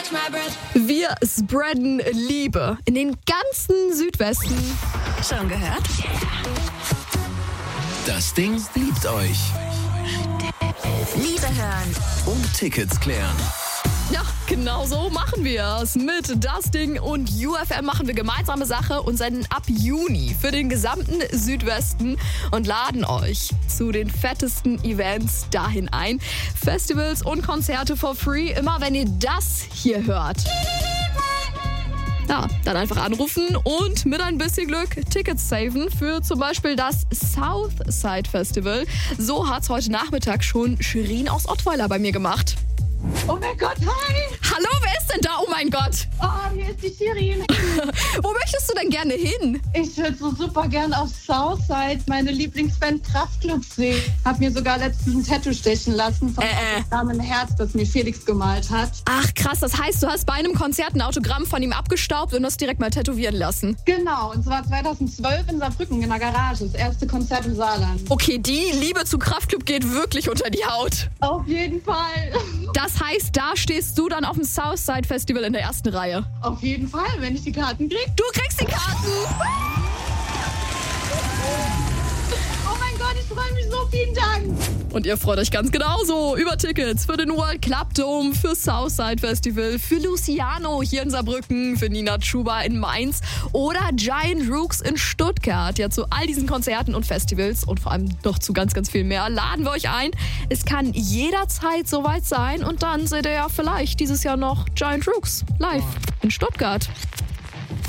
Wir spreaden Liebe in den ganzen Südwesten. Schon gehört? Das Ding liebt euch. Liebe hören. Und Tickets klären. Ja, genau so machen wir es. Mit Das Ding und UFM machen wir gemeinsame Sache und senden ab Juni für den gesamten Südwesten und laden euch zu den fettesten Events dahin ein. Festivals und Konzerte for free, immer wenn ihr das hier hört. Ja, dann einfach anrufen und mit ein bisschen Glück Tickets saven für zum Beispiel das Southside Festival. So hat's heute Nachmittag schon Shirin aus Ottweiler bei mir gemacht. Oh mein Gott, hi! Hallo, wer ist denn da? Oh mein Gott! Oh, hier ist die Shirin. Wo möchtest du denn gerne hin? Ich würde so super gern auf Southside meine Lieblingsband Kraftklub sehen. Hab mir sogar letztens ein Tattoo stechen lassen von einem Herz, das mir Felix gemalt hat. Ach krass, das heißt, du hast bei einem Konzert ein Autogramm von ihm abgestaubt und hast direkt mal tätowieren lassen. Genau, und zwar 2012 in Saarbrücken in der Garage. Das erste Konzert im Saarland. Okay, die Liebe zu Kraftklub geht wirklich unter die Haut. Auf jeden Fall. Das heißt, da stehst du dann auf dem Southside Festival in der ersten Reihe. Auf jeden Fall, wenn ich die Karten kriege. Du kriegst die Karten! Oh mein Gott, ich freue mich so, vielen Dank. Und ihr freut euch ganz genauso über Tickets für den World Club Dome, für Southside Festival, für Luciano hier in Saarbrücken, für Nina Chuba in Mainz oder Giant Rooks in Stuttgart. Ja, zu all diesen Konzerten und Festivals und vor allem noch zu ganz, ganz viel mehr laden wir euch ein. Es kann jederzeit soweit sein und dann seht ihr ja vielleicht dieses Jahr noch Giant Rooks live in Stuttgart.